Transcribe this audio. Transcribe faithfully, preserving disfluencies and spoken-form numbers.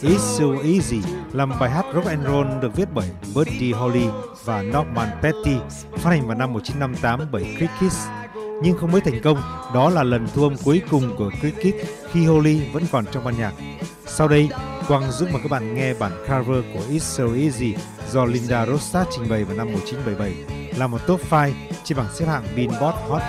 It's So Easy là một bài hát rock and roll được viết bởi Buddy Holly và Norman Petty, phát hành vào năm một nghìn chín trăm năm mươi tám bởi Cricket, nhưng không mấy thành công. Đó là lần thu âm cuối cùng của Cricket khi Holly vẫn còn trong ban nhạc. Sau đây, Quang giúp mời các bạn nghe bản cover của It's So Easy do Linda Ronstadt trình bày vào năm một nghìn chín trăm bảy mươi bảy, là một top năm trên bảng xếp hạng Billboard Hot